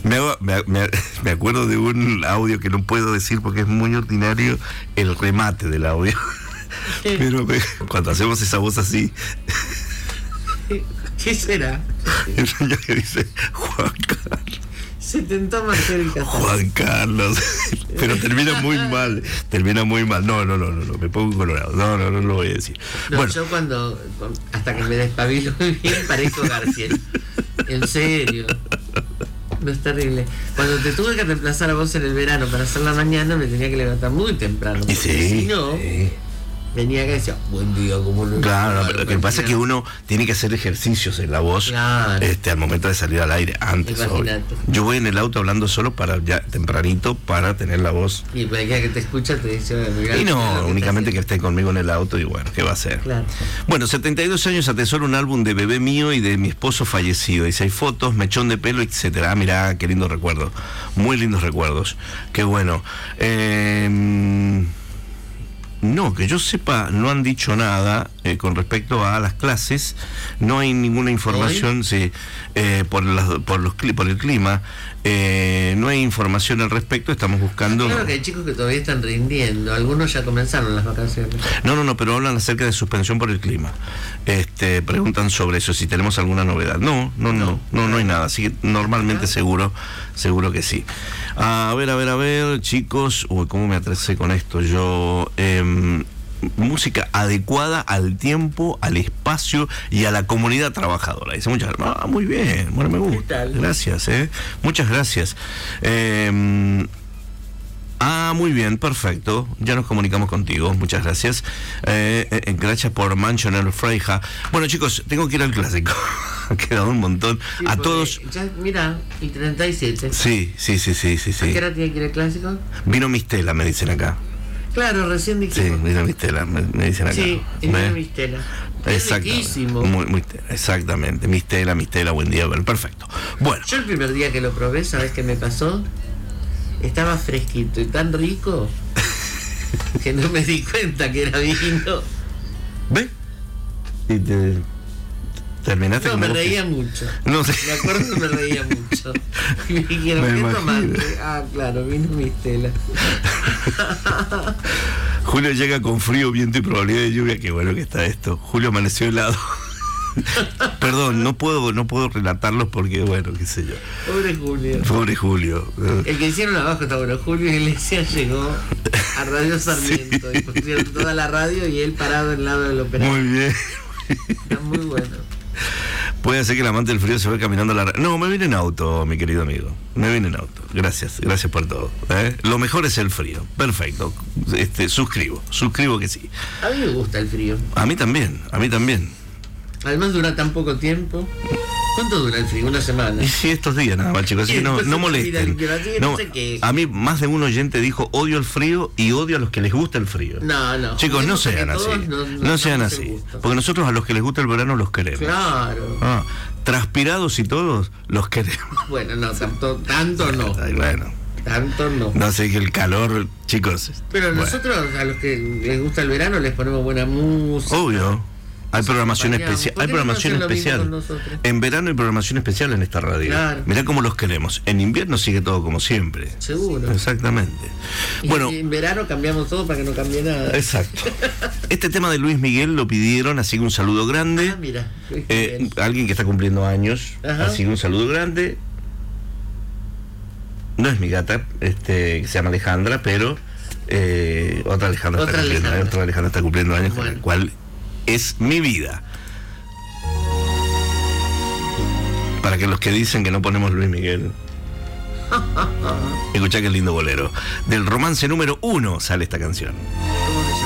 Me acuerdo de un audio que no puedo decir porque es muy ordinario, el remate del audio. Pero cuando hacemos esa voz así... ¿Qué será? El señor que dice, Juan Carlos. Se tentó Marcelo y Casal. Juan Carlos. Pero termina muy mal. No, me pongo colorado. No lo voy a decir. No, bueno. Yo hasta que me despabilo bien, parezco García. En serio. No, es terrible. Cuando te tuve que reemplazar a vos en el verano para hacer la mañana, me tenía que levantar muy temprano. Y sí, si no, venía acá y decía, buen día, ¿cómo lo... Claro, pero lo que pasa es que uno tiene que hacer ejercicios en la voz, claro, al momento de salir al aire, antes. Yo voy en el auto hablando solo para ya tempranito para tener la voz. Y para que te escucha te dice... Y no, únicamente que esté conmigo en el auto y bueno, ¿qué va a hacer? Claro. Bueno, 72 años atesoro un álbum de bebé mío y de mi esposo fallecido. Dice, hay fotos, mechón de pelo, etcétera. Ah, mirá, qué lindo recuerdo. Muy lindos recuerdos. Qué bueno. No, que yo sepa, no han dicho nada con respecto a las clases. No hay ninguna información por el clima. No hay información al respecto. Estamos buscando... Claro que hay chicos que todavía están rindiendo. Algunos ya comenzaron las vacaciones. No, pero hablan acerca de suspensión por el clima. Preguntan sobre eso, si tenemos alguna novedad. No hay nada. Así que normalmente seguro que sí. A ver, chicos. Uy, ¿cómo me atresé con esto? Yo... música adecuada al tiempo, al espacio y a la comunidad trabajadora. Dice muchas gracias. Muy bien, bueno, me gusta. Gracias, muchas gracias. Muy bien, perfecto. Ya nos comunicamos contigo, muchas gracias. Gracias por Mansioner Freija. Bueno, chicos, tengo que ir al clásico. Ha quedado un montón. Sí, a todos. Ya, mira, y 37. Sí. ¿A qué hora tiene que ir el clásico? Vino Mistela, me dicen acá. Claro, recién dijimos. Sí, vino Mistela, me dicen acá. Sí, vino Mistela. Exacto. Muy, exactamente. Mistela, buen día. Bueno, perfecto. Bueno. Yo el primer día que lo probé, ¿sabes qué me pasó? Estaba fresquito y tan rico que no me di cuenta que era vino. ¿Ves? Y te terminaste. No, me reía mucho. No sé. Me acuerdo que me reía mucho. Y me dijeron, ¿qué tomaste? Claro, vino Mistela. Julio llega con frío, viento y probabilidad de lluvia. Qué bueno que está esto. Julio amaneció helado. Perdón, no puedo relatarlos porque, bueno, qué sé yo. Pobre Julio. El que hicieron abajo está bueno. Julio Iglesias llegó a Radio Sarmiento y pusieron toda la radio y él parado al lado del operador. Muy bien. Está muy bueno. Puede ser que el amante del frío se vaya caminando a la... No, me vine en auto, mi querido amigo. Me vine en auto. Gracias por todo. Lo mejor es el frío. Perfecto. Suscribo que sí. A mí me gusta el frío. A mí también. Además dura tan poco tiempo. ¿Cuánto dura el frío? ¿Una semana? Y sí, estos días nada más, chicos. Así que no molesten. A mí más de un oyente dijo, odio el frío y odio a los que les gusta el frío. No. Chicos, no sean así. No sean así. Porque nosotros a los que les gusta el verano los queremos. Claro. Transpirados y todos los queremos. Bueno, no, tanto no. Bueno. Tanto no. No sé, que el calor, chicos. Pero nosotros a los que les gusta el verano les ponemos buena música. Obvio. Hay programación especial. Hay programación especial. En verano hay programación especial en esta radio. Claro. Mirá cómo los queremos. En invierno sigue todo como siempre. Seguro. Exactamente. Y bueno, en verano cambiamos todo para que no cambie nada. Exacto. Este tema de Luis Miguel lo pidieron, así que un saludo grande. Mira. Alguien que está cumpliendo años. Ajá. Así que un saludo grande. No es mi gata, que se llama Alejandra, pero otra Alejandra está cumpliendo años, con el cual es mi vida. Para que los que dicen que no ponemos Luis Miguel, escuchá qué lindo bolero. Del romance número 1 sale esta canción. ¿Cómo se llama?